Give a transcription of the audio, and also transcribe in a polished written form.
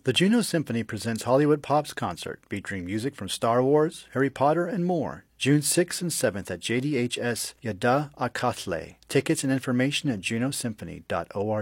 The Juno Symphony presents Hollywood Pop's concert, featuring music from Star Wars, Harry Potter, and more, June 6th and 7th at JDHS Yada Akatle. Tickets and information at junosymphony.org.